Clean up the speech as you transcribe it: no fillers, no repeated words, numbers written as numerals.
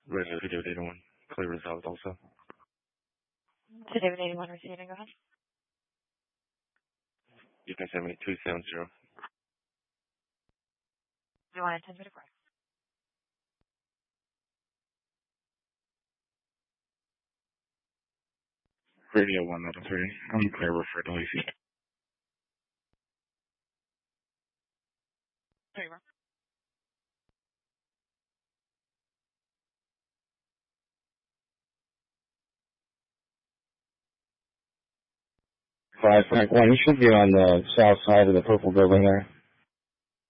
Radio video data 1. Clear resolved also. To David 81 receiving, go ahead. You can send me 270. Do you want to 10 minute break? Radio 1 out of 3. I'm clear for WC. There you are. Five Frank 1, you should be on the south side of the purple building there.